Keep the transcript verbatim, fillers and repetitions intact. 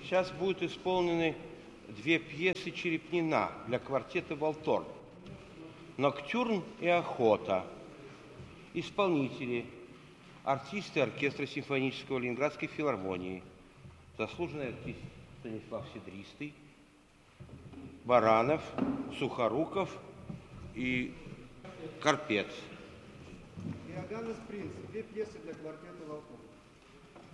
Сейчас будут исполнены две пьесы Черепнина для квартета «Волторн». «Ноктюрн» и «Охота». Исполнители – артисты оркестра симфонического Ленинградской филармонии, заслуженный артист Станислав Седристый, Баранов, Сухоруков и Карпец. Иоганнес Принц. Две пьесы для квартета «Волторн».